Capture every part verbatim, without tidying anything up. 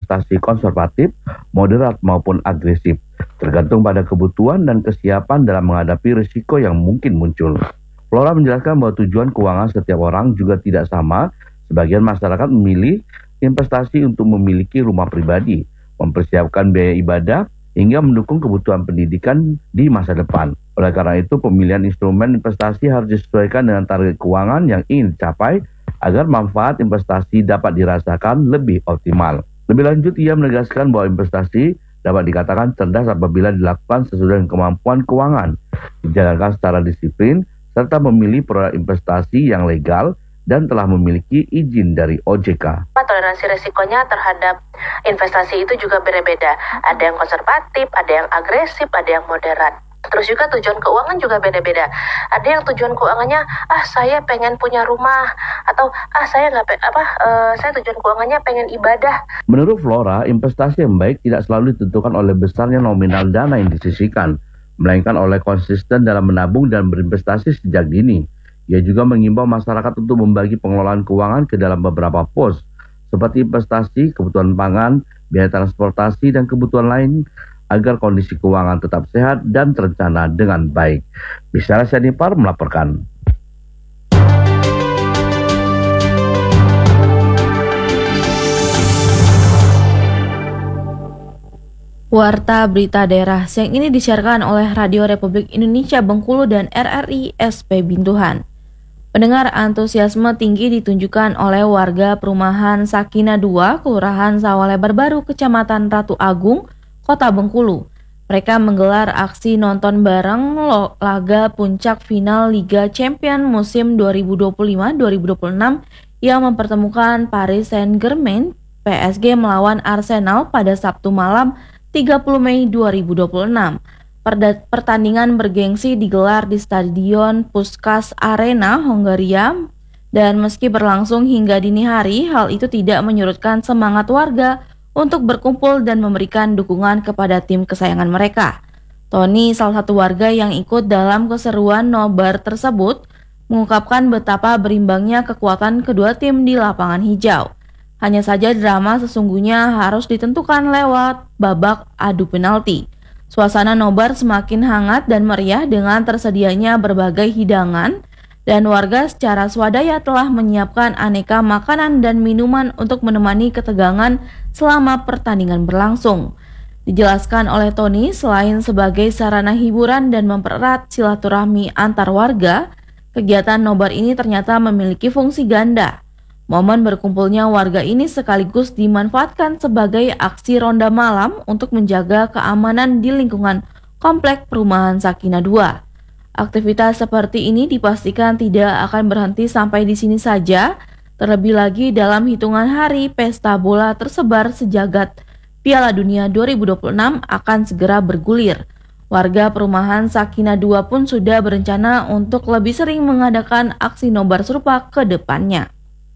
investasi konservatif, moderat maupun agresif, tergantung pada kebutuhan dan kesiapan dalam menghadapi risiko yang mungkin muncul. Flora menjelaskan bahwa tujuan keuangan setiap orang juga tidak sama. Sebagian masyarakat memilih investasi untuk memiliki rumah pribadi, mempersiapkan biaya ibadah, hingga mendukung kebutuhan pendidikan di masa depan. Oleh karena itu, pemilihan instrumen investasi harus disesuaikan dengan target keuangan yang ingin dicapai agar manfaat investasi dapat dirasakan lebih optimal. Lebih lanjut, ia menegaskan bahwa investasi dapat dikatakan cerdas apabila dilakukan sesuai dengan kemampuan keuangan, dijalankan secara disiplin, serta memilih produk investasi yang legal dan telah memiliki izin dari O J K. Toleransi resikonya terhadap investasi itu juga beda-beda. Ada yang konservatif, ada yang agresif, ada yang moderat. Terus juga tujuan keuangan juga beda-beda. Ada yang tujuan keuangannya, ah saya pengen punya rumah, atau ah saya nggak pe- apa, uh, saya tujuan keuangannya pengen ibadah. Menurut Flora, investasi yang baik tidak selalu ditentukan oleh besarnya nominal dana yang disisihkan, melainkan oleh konsisten dalam menabung dan berinvestasi sejak dini. Ia juga mengimbau masyarakat untuk membagi pengelolaan keuangan ke dalam beberapa pos, seperti investasi, kebutuhan pangan, biaya transportasi, dan kebutuhan lain, agar kondisi keuangan tetap sehat dan terencana dengan baik. Bisyara Syanipar melaporkan. Warta Berita Daerah siang ini disiarkan oleh Radio Republik Indonesia Bengkulu dan R R I S P Bintuhan. Pendengar, antusiasme tinggi ditunjukkan oleh warga perumahan Sakinah dua, Kelurahan Sawalebar Baru, Kecamatan Ratu Agung, Kota Bengkulu. Mereka menggelar aksi nonton bareng laga puncak final Liga Champions musim dua ribu dua puluh lima dua ribu dua puluh enam yang mempertemukan Paris Saint-Germain P S G melawan Arsenal pada Sabtu malam tiga puluh Mei dua ribu dua puluh enam. Pertandingan bergengsi digelar di Stadion Puskás Arena, Hongaria, dan meski berlangsung hingga dini hari, hal itu tidak menyurutkan semangat warga untuk berkumpul dan memberikan dukungan kepada tim kesayangan mereka. Tony, salah satu warga yang ikut dalam keseruan nobar tersebut, mengungkapkan betapa berimbangnya kekuatan kedua tim di lapangan hijau. Hanya saja drama sesungguhnya harus ditentukan lewat babak adu penalti. Suasana nobar semakin hangat dan meriah dengan tersedianya berbagai hidangan, dan warga secara swadaya telah menyiapkan aneka makanan dan minuman untuk menemani ketegangan selama pertandingan berlangsung. Dijelaskan oleh Tony, selain sebagai sarana hiburan dan mempererat silaturahmi antar warga, kegiatan nobar ini ternyata memiliki fungsi ganda. Momen berkumpulnya warga ini sekaligus dimanfaatkan sebagai aksi ronda malam untuk menjaga keamanan di lingkungan komplek perumahan Sakinah dua. Aktivitas seperti ini dipastikan tidak akan berhenti sampai di sini saja, terlebih lagi dalam hitungan hari pesta bola tersebar sejagat Piala Dunia dua ribu dua puluh enam akan segera bergulir. Warga perumahan Sakinah dua pun sudah berencana untuk lebih sering mengadakan aksi nobar serupa ke depannya.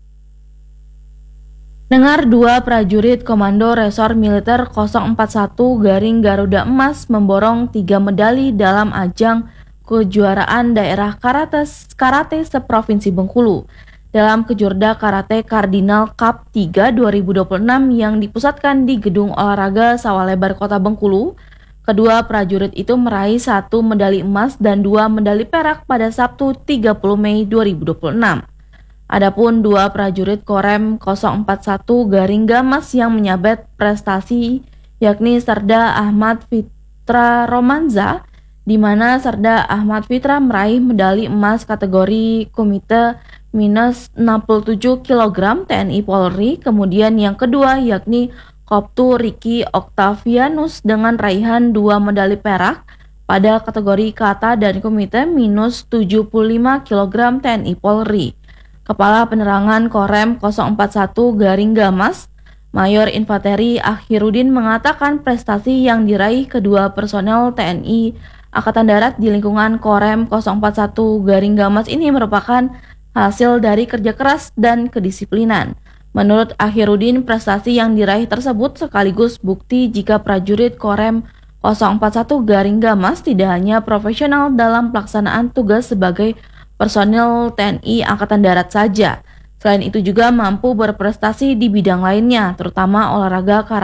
Dengar, dua prajurit Komando Resor Militer nol empat satu Garing Garuda Emas memborong tiga medali dalam ajang kejuaraan daerah karate, karate seprovinsi Bengkulu dalam Kejurda Karate Kardinal Cup tiga dua ribu dua puluh enam yang dipusatkan di Gedung Olahraga Sawalebar Kota Bengkulu. Kedua prajurit itu meraih satu medali emas dan dua medali perak pada Sabtu tiga puluh Mei dua ribu dua puluh enam. Adapun dua prajurit Korem nol empat satu Garing Gamas yang menyabet prestasi yakni Serda Ahmad Fitra Romanza, di mana Serda Ahmad Fitra meraih medali emas kategori komite minus enam puluh tujuh kilogram T N I Polri. Kemudian yang kedua yakni Koptu Riki Oktavianus dengan raihan dua medali perak pada kategori kata dan komite minus tujuh puluh lima kilogram T N I Polri. Kepala Penerangan Korem nol empat satu Garing Gamas, Mayor Infanteri Akhirudin mengatakan prestasi yang diraih kedua personel T N I Angkatan Darat di lingkungan Korem nol empat satu Garing Gamas ini merupakan hasil dari kerja keras dan kedisiplinan. Menurut Akhirudin, prestasi yang diraih tersebut sekaligus bukti jika prajurit Korem nol empat satu Garing Gamas tidak hanya profesional dalam pelaksanaan tugas sebagai personil T N I Angkatan Darat saja. Selain itu juga mampu berprestasi di bidang lainnya, terutama olahraga karate.